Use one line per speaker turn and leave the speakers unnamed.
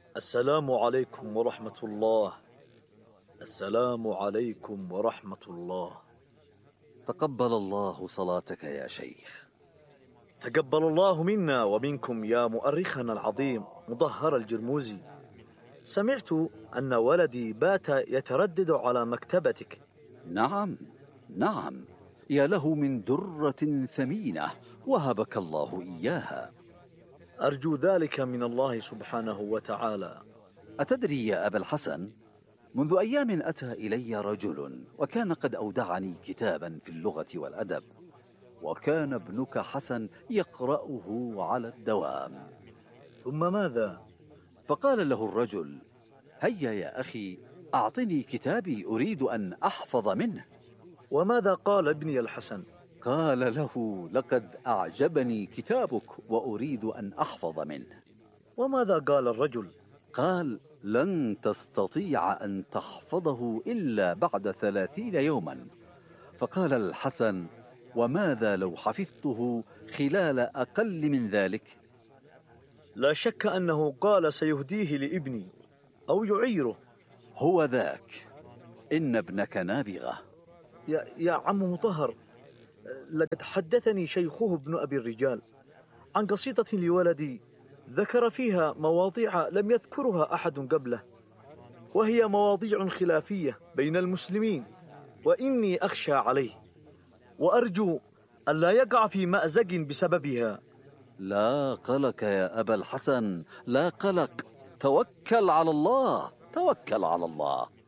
السلام عليكم ورحمة الله. السلام عليكم ورحمة الله.
تقبل الله صلاتك يا شيخ.
تقبل الله منا ومنكم يا مؤرخنا العظيم مظهر الجرموزي. سمعت أن ولدي بات يتردد على مكتبتك.
نعم نعم، يا له من درة ثمينة وهبك الله إياها.
أرجو ذلك من الله سبحانه وتعالى.
أتدري يا أبا الحسن، منذ أيام أتى إلي رجل وكان قد أودعني كتابا في اللغة والأدب، وكان ابنك حسن يقرأه على الدوام.
ثم ماذا؟
فقال له الرجل: هيا يا أخي أعطني كتابي أريد أن أحفظ منه.
وماذا قال ابني الحسن؟
قال له: لقد أعجبني كتابك وأريد أن أحفظ منه.
وماذا قال الرجل؟
قال: لن تستطيع أن تحفظه إلا بعد 30 يوما. فقال الحسن: وماذا لو حفظته خلال أقل من ذلك؟
لا شك أنه قال سيهديه لابني أو يعيره.
هو ذاك، إن ابنك نابغة.
يا عم مطهر، لقد حدثني شيخه ابن أبي الرجال عن قصيدة لولدي ذكر فيها مواضيع لم يذكرها أحد قبله، وهي مواضيع خلافية بين المسلمين، وإني أخشى عليه وأرجو أن لا يقع في مأزق بسببها.
لا قلق يا أبا الحسن، لا قلق. توكل على الله، توكل على الله.